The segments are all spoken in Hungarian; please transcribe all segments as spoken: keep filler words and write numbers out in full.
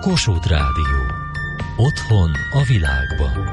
Kossuth Rádió. Otthon a világban.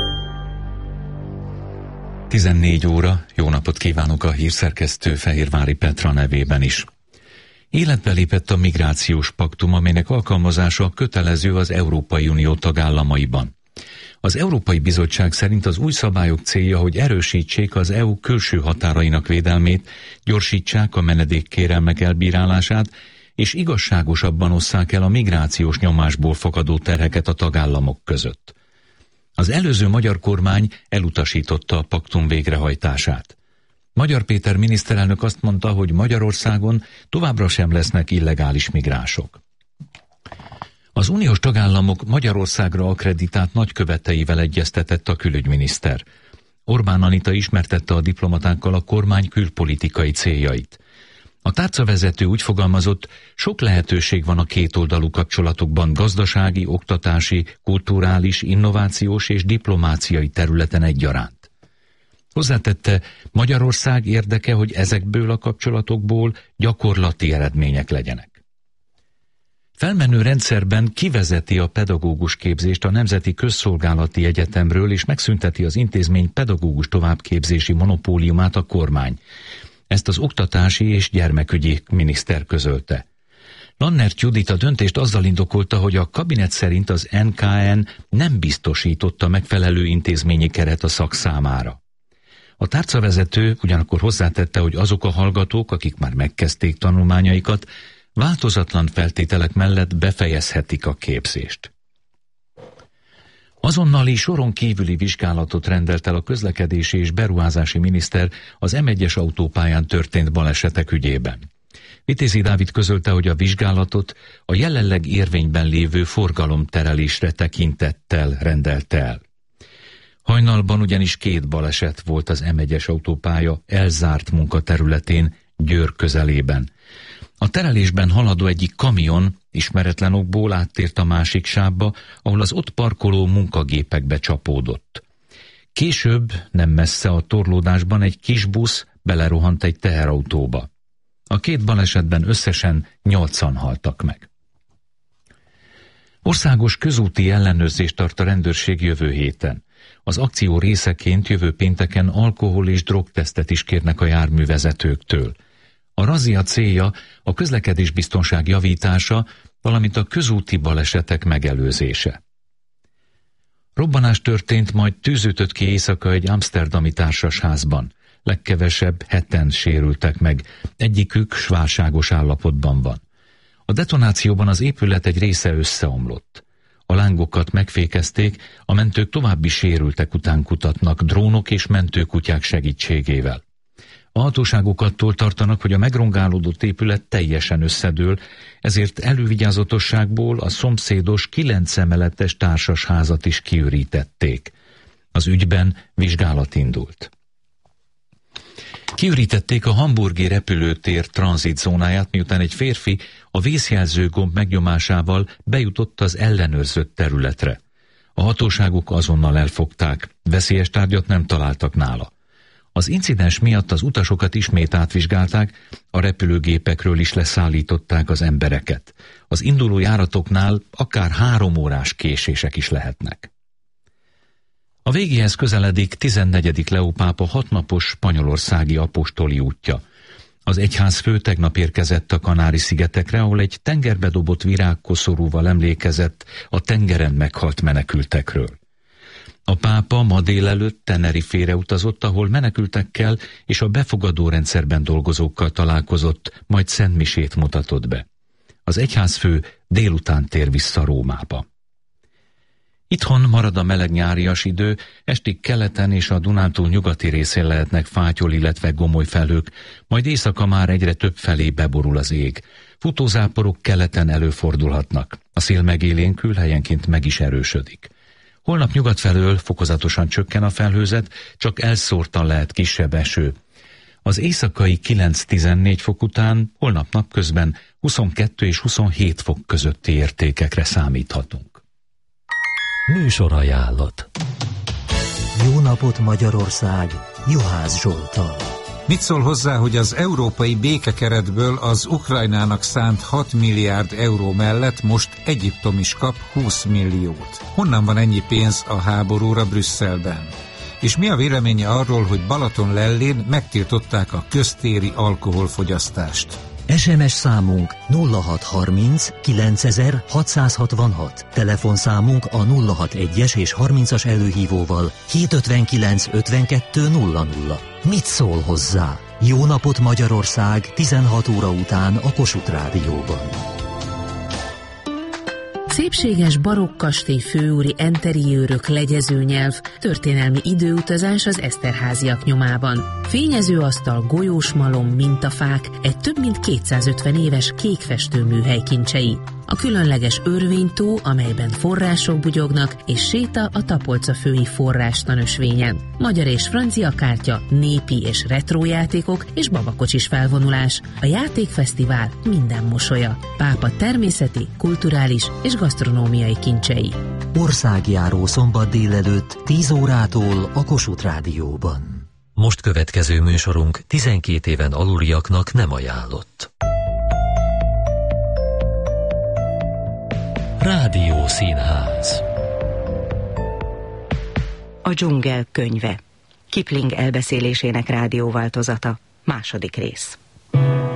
tizennégy óra, jó napot kívánok a hírszerkesztő Fehérvári Petra nevében is. Életbe lépett a migrációs paktum, amelynek alkalmazása kötelező az Európai Unió tagállamaiban. Az Európai Bizottság szerint az új szabályok célja, hogy erősítsék az é u külső határainak védelmét, gyorsítsák a menedékkérelmek elbírálását, és igazságosabban osszák el a migrációs nyomásból fakadó terheket a tagállamok között. Az előző magyar kormány elutasította a paktum végrehajtását. Magyar Péter miniszterelnök azt mondta, hogy Magyarországon továbbra sem lesznek illegális migránsok. Az uniós tagállamok Magyarországra akkreditált nagyköveteivel egyeztetett a külügyminiszter. Orbán Anita ismertette a diplomatákkal a kormány külpolitikai céljait. A tárcavezető úgy fogalmazott, sok lehetőség van a kétoldalú kapcsolatokban gazdasági, oktatási, kulturális, innovációs és diplomáciai területen egyaránt. Hozzátette, Magyarország érdeke, hogy ezekből a kapcsolatokból gyakorlati eredmények legyenek. Felmenő rendszerben kivezeti a pedagógus képzést a Nemzeti Közszolgálati Egyetemről, és megszünteti az intézmény pedagógus továbbképzési monopóliumát a kormány. Ezt az oktatási és gyermekügyi miniszter közölte. Lannert Judit a döntést azzal indokolta, hogy a kabinet szerint az en ká en nem biztosította megfelelő intézményi keret a szak számára. A tárcavezető ugyanakkor hozzátette, hogy azok a hallgatók, akik már megkezdték tanulmányaikat, változatlan feltételek mellett befejezhetik a képzést. Azonnali soron kívüli vizsgálatot rendelt el a közlekedési és beruházási miniszter az em egyes autópályán történt balesetek ügyében. Vitézi Dávid közölte, hogy a vizsgálatot a jelenleg érvényben lévő forgalomterelésre tekintettel rendelte el. Hajnalban ugyanis két baleset volt az em egyes autópálya elzárt munkaterületén, Győr közelében. A terelésben haladó egyik kamion ismeretlen okból áttért a másik sávba, ahol az ott parkoló munkagépekbe csapódott. Később, nem messze a torlódásban egy kis busz belerohant egy teherautóba. A két balesetben összesen nyolcan haltak meg. Országos közúti ellenőrzést tart a rendőrség jövő héten. Az akció részeként jövő pénteken alkohol- és drogtesztet is kérnek a járművezetőktől. A razzia célja a közlekedésbiztonság javítása, valamint a közúti balesetek megelőzése. Robbanás történt, majd tűzütött ki éjszaka egy amszterdami társasházban. Legkevesebb heten sérültek meg, egyikük válságos állapotban van. A detonációban az épület egy része összeomlott. A lángokat megfékezték, a mentők további sérültek után kutatnak drónok és mentőkutyák segítségével. A hatóságok attól tartanak, hogy a megrongálódott épület teljesen összedől, ezért elővigyázatosságból a szomszédos kilenc emeletes társasházat is kiürítették. Az ügyben vizsgálat indult. Kiürítették a hamburgi repülőtér tranzitzónáját, miután egy férfi a vészjelző gomb megnyomásával bejutott az ellenőrzött területre. A hatóságok azonnal elfogták, veszélyes tárgyat nem találtak nála. Az incidens miatt az utasokat ismét átvizsgálták, a repülőgépekről is leszállították az embereket. Az induló járatoknál akár három órás késések is lehetnek. A végéhez közeledik tizennegyedik Leó pápa hatnapos spanyolországi apostoli útja. Az egyházfő tegnap érkezett a Kanári-szigetekre, ahol egy tengerbe dobott virágkoszorúval emlékezett a tengeren meghalt menekültekről. A pápa ma délelőtt Tenerifére utazott, ahol menekültekkel és a befogadó rendszerben dolgozókkal találkozott, majd szentmisét mutatott be. Az egyházfő délután tér vissza Rómába. Itthon marad a meleg nyárias idő, estig keleten és a Dunántúl nyugati részén lehetnek fátyol, illetve gomoly felhők, majd éjszaka már egyre több felé beborul az ég. Futózáporok keleten előfordulhatnak. A szél megélénkül, helyenként meg is erősödik. Holnap nyugat felől fokozatosan csökken a felhőzet, csak elszórtan lehet kisebb eső. Az éjszakai kilenc-tizennégy fok után holnap napközben huszonkettő és huszonhét fok közötti értékekre számíthatunk. Műsorajánlat. Jó napot Magyarország! Juhász Zsoltal. Mit szól hozzá, hogy az európai békekeretből az Ukrajnának szánt hat milliárd euró mellett most Egyiptom is kap húsz milliót? Honnan van ennyi pénz a háborúra Brüsszelben? És mi a véleménye arról, hogy Balatonlellén megtiltották a köztéri alkoholfogyasztást? es em es számunk nulla hat harminc kilencezer hatszázhatvanhat, telefonszámunk a nulla hatvanas és harmincas előhívóval hétszázötvenkilenc ötvenkettő nulla nulla. Mit szól hozzá? Jó napot Magyarország, tizenhat óra után a Kossuth Rádióban. Szépséges barokk kastély főúri enteriőrök, legyezőnyelv, történelmi időutazás az Eszterháziak nyomában. Fényező asztal, golyós malom, mintafák, egy több mint kétszázötven éves kékfestő műhely kincsei. A különleges Örvénytó, amelyben források bugyognak, és séta a Tapolcafői forrástanösvényen. Magyar és francia kártya, népi és retro játékok és babakocsis felvonulás. A játékfesztivál minden mosolya. Pápa természeti, kulturális és gasztronómiai kincsei. Országjáró szombat délelőtt tíz órától a Kossuth Rádióban. Most következő műsorunk tizenkét éven aluliaknak nem ajánlott. Rádió Színház. A dzsungel könyve. Kipling elbeszélésének rádióváltozata. Második rész.